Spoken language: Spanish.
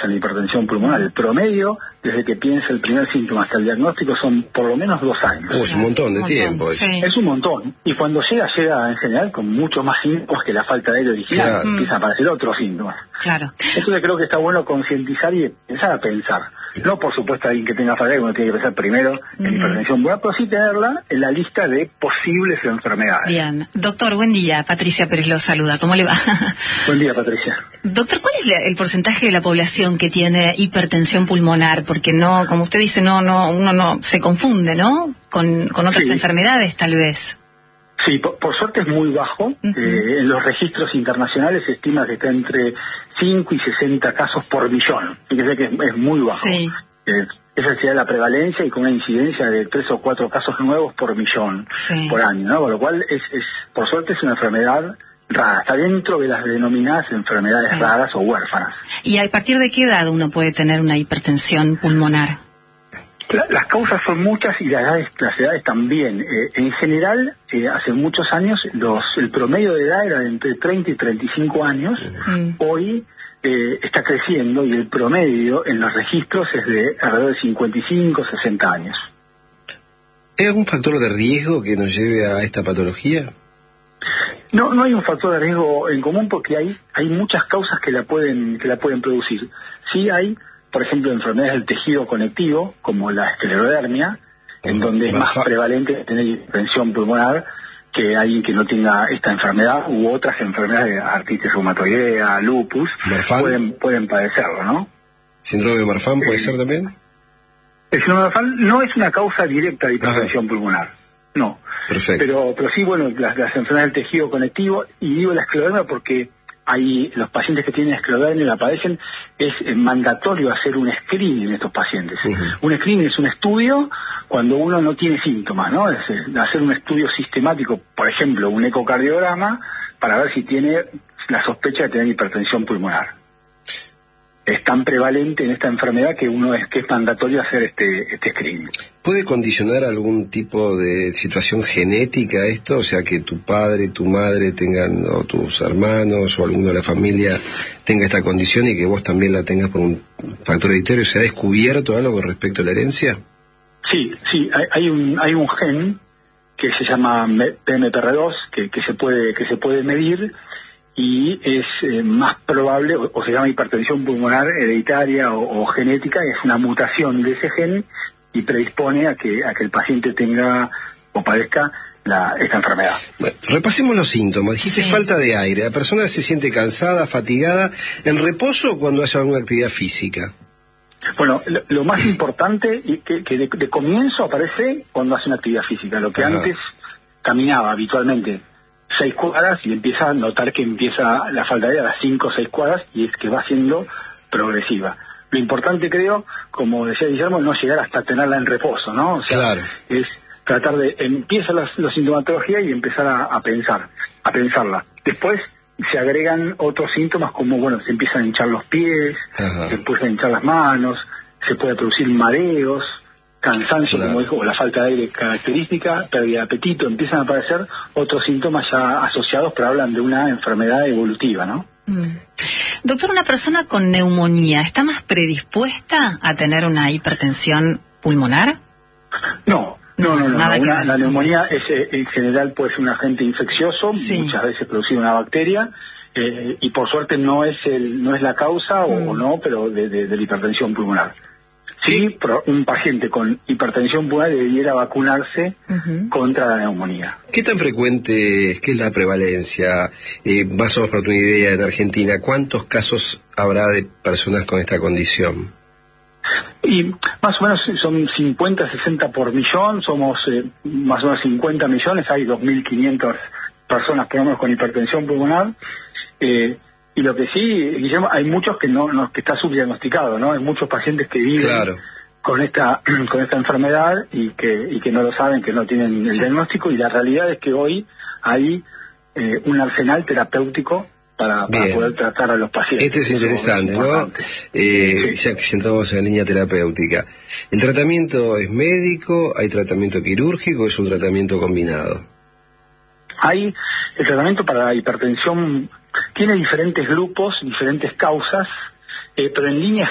en la hipertensión pulmonar. El promedio, desde que piensa el primer síntoma hasta el diagnóstico, son por lo menos 2 años. Es un montón de tiempo. Sí. Es un montón. Y cuando llega en general con muchos más síntomas que la falta de aire original. Claro. Empiezan a aparecer otros síntomas. Claro. Entonces creo que está bueno concientizar y empezar a pensar. No, por supuesto, alguien que tenga falta de aire, uno tiene que pensar primero en hipertensión pulmonar, pero sí tenerla en la lista de posibles enfermedades. Bien. Doctor, buen día. Patricia Pérez lo saluda. ¿Cómo le va? Buen día, Patricia. Doctor, ¿cuál es el porcentaje de la población que tiene hipertensión pulmonar? Porque no, como usted dice, uno no se confunde, ¿no? Con otras enfermedades, tal vez. Sí, por suerte es muy bajo. En los registros internacionales se estima que está entre 5 y 60 casos por millón. Fíjese que es muy bajo. Sí. Esa sería la prevalencia y con una incidencia de 3 o 4 casos nuevos por millón por año, ¿no? Con lo cual, por suerte es una enfermedad rara. Está dentro de las denominadas enfermedades raras o huérfanas. ¿Y a partir de qué edad uno puede tener una hipertensión pulmonar? Las causas son muchas y las edades también. En general, hace muchos años, el promedio de edad era de entre 30 y 35 años. Hoy está creciendo y el promedio en los registros es de alrededor de 55, 60 años. ¿Hay algún factor de riesgo que nos lleve a esta patología? No hay un factor de riesgo en común porque hay muchas causas que la pueden producir. Sí hay, por ejemplo, enfermedades del tejido conectivo, como la esclerodermia, en donde es más prevalente tener hipertensión pulmonar que alguien que no tenga esta enfermedad u otras enfermedades de artritis reumatoidea, lupus, pueden padecerlo, ¿no? ¿Síndrome de Marfan puede ser también? El síndrome de Marfan no es una causa directa de hipertensión pulmonar, no. Perfecto. Pero sí, bueno, las enfermedades del tejido conectivo, y digo la esclerodermia porque los pacientes que tienen esclerodermia la padecen, es mandatorio hacer un screening en estos pacientes. Un screening es un estudio cuando uno no tiene síntomas, ¿no? Es hacer un estudio sistemático, por ejemplo, un ecocardiograma, para ver si tiene la sospecha de tener hipertensión pulmonar. Es tan prevalente en esta enfermedad que es mandatorio hacer este screening. ¿Puede condicionar algún tipo de situación genética esto? O sea, que tu padre, tu madre tengan, o tus hermanos, o alguno de la familia tenga esta condición y que vos también la tengas por un factor hereditario. ¿Se ha descubierto algo con respecto a la herencia? Sí, hay un gen que se llama PMPR2, que se puede medir, y es más probable, o se llama hipertensión pulmonar hereditaria o genética, es una mutación de ese gen y predispone a que el paciente tenga o padezca esta enfermedad. Bueno, repasemos los síntomas. Dijiste falta de aire. La persona se siente cansada, fatigada, en reposo cuando hace alguna actividad física. Bueno, lo más importante y que de comienzo aparece cuando hace una actividad física. Lo que antes caminaba habitualmente 6 cuadras y empieza a notar que empieza la falta de aire a las 5 o 6 cuadras y es que va siendo progresiva. Lo importante, creo, como decía Guillermo, no llegar hasta tenerla en reposo, ¿no? O sea, es tratar de empieza la sintomatología y empezar a pensarla. Después se agregan otros síntomas como, bueno, se empiezan a hinchar los pies, se empiezan a hinchar las manos, se puede producir mareos, cansancio, como dijo, o la falta de aire característica, pérdida de apetito, empiezan a aparecer otros síntomas ya asociados, pero hablan de una enfermedad evolutiva, ¿no? Doctor, ¿una persona con neumonía está más predispuesta a tener una hipertensión pulmonar? No. La neumonía en general puede ser un agente infeccioso, muchas veces producir una bacteria, y por suerte no es la causa o no, pero de la hipertensión pulmonar. Sí, pero un paciente con hipertensión pulmonar debiera vacunarse contra la neumonía. ¿Qué tan frecuente es? ¿Qué es la prevalencia? Más o menos para tu idea, en Argentina, ¿cuántos casos habrá de personas con esta condición? Y más o menos son 50, 60 por millón, somos más o menos 50 millones, hay 2.500 personas por lo menos con hipertensión pulmonar. Y lo que sí, Guillermo, hay muchos que que está subdiagnosticado, ¿no? Hay muchos pacientes que viven con esta enfermedad y que no lo saben, que no tienen el diagnóstico, y la realidad es que hoy hay un arsenal terapéutico para poder tratar a los pacientes. Esto es interesante, ¿no? Ya que entramos en la línea terapéutica. ¿El tratamiento es médico? ¿Hay tratamiento quirúrgico? ¿Es un tratamiento combinado? Hay el tratamiento para la hipertensión. Tiene diferentes grupos, diferentes causas, pero en líneas